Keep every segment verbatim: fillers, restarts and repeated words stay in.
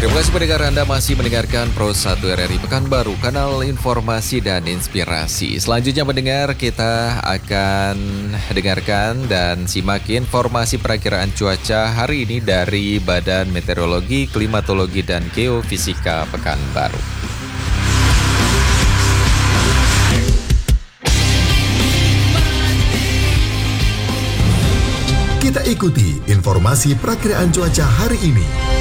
Terima kasih pendengar Anda masih mendengarkan Pro satu R R I Pekanbaru, kanal informasi dan inspirasi. Selanjutnya pendengar, kita akan dengarkan dan simak informasi perakiraan cuaca hari ini dari Badan Meteorologi, Klimatologi, dan Geofisika Pekanbaru. Kita ikuti informasi perakiraan cuaca hari ini.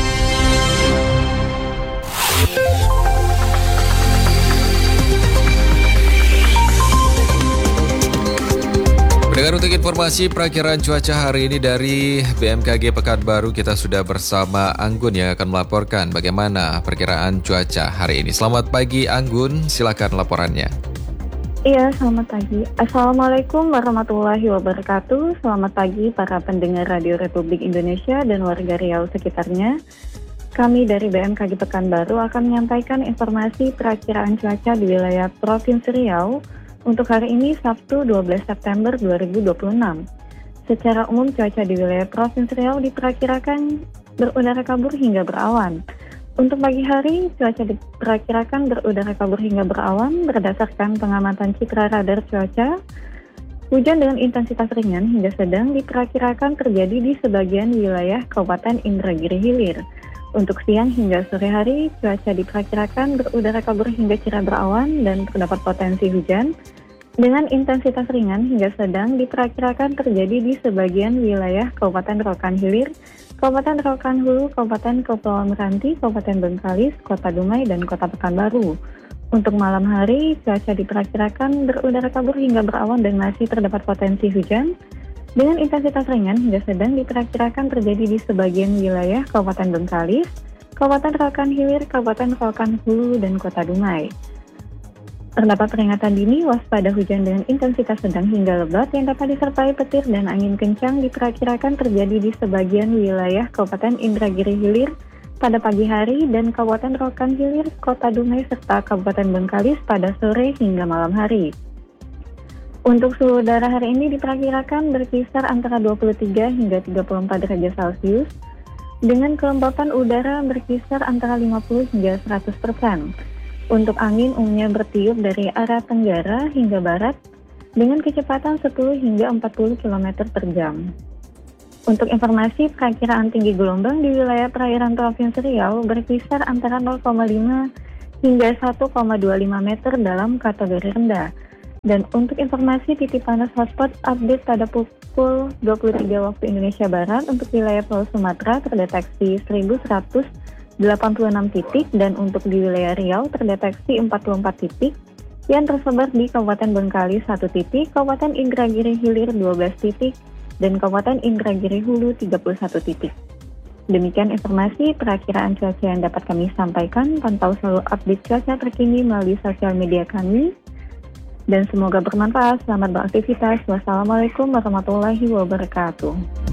Pendengar, untuk informasi perakiraan cuaca hari ini dari B M K G Pekanbaru, kita sudah bersama Anggun yang akan melaporkan bagaimana perkiraan cuaca hari ini. Selamat pagi Anggun, silakan laporannya. Iya, selamat pagi. Assalamualaikum warahmatullahi wabarakatuh. Selamat pagi para pendengar Radio Republik Indonesia dan warga Riau sekitarnya. Kami dari B M K G Pekanbaru akan menyampaikan informasi perakiraan cuaca di wilayah Provinsi Riau untuk hari ini Sabtu dua belas September dua ribu dua puluh enam. Secara umum cuaca di wilayah Provinsi Riau diperkirakan berudara kabur hingga berawan. Untuk pagi hari, cuaca diperkirakan berudara kabur hingga berawan berdasarkan pengamatan citra radar cuaca. Hujan dengan intensitas ringan hingga sedang diperkirakan terjadi di sebagian wilayah Kabupaten Indragiri Hilir. Untuk siang hingga sore hari, cuaca diperkirakan berudara kabur hingga cerah berawan dan terdapat potensi hujan dengan intensitas ringan hingga sedang diperkirakan terjadi di sebagian wilayah Kabupaten Rokan Hilir, Kabupaten Rokan Hulu, Kabupaten Kepulauan Meranti, Kabupaten Bengkalis, Kota Dumai, dan Kota Pekanbaru. Untuk malam hari, cuaca diperkirakan berudara kabur hingga berawan dan masih terdapat potensi hujan dengan intensitas ringan hingga sedang diperkirakan terjadi di sebagian wilayah Kabupaten Bengkalis, Kabupaten Rokan Hilir, Kabupaten Rokan Hulu, dan Kota Dumai. Terdapat peringatan dini waspada hujan dengan intensitas sedang hingga lebat yang dapat disertai petir dan angin kencang diperkirakan terjadi di sebagian wilayah Kabupaten Indragiri Hilir pada pagi hari dan Kabupaten Rokan Hilir, Kota Dumai, serta Kabupaten Bengkalis pada sore hingga malam hari. Untuk suhu udara hari ini diperkirakan berkisar antara dua puluh tiga hingga tiga puluh empat derajat Celcius dengan kelembapan udara berkisar antara lima puluh hingga seratus persen. Untuk angin umumnya bertiup dari arah tenggara hingga barat dengan kecepatan sepuluh hingga empat puluh kilometer per jam. Untuk informasi perakiraan tinggi gelombang di wilayah perairan Provinsi Riau berkisar antara nol koma lima hingga satu koma dua lima meter dalam kategori rendah. Dan untuk informasi titik panas hotspot update pada pukul dua puluh tiga waktu Indonesia Barat untuk wilayah Pulau Sumatera terdeteksi seribu seratus delapan puluh enam titik dan untuk di wilayah Riau terdeteksi empat puluh empat titik yang tersebar di Kabupaten Bengkalis satu titik, Kabupaten Indragiri Hilir dua belas titik, dan Kabupaten Indragiri Hulu tiga puluh satu titik. Demikian informasi perakiraan cuaca yang dapat kami sampaikan. Pantau selalu update cuaca terkini melalui sosial media kami. Dan semoga bermanfaat. Selamat beraktivitas. Wassalamualaikum warahmatullahi wabarakatuh.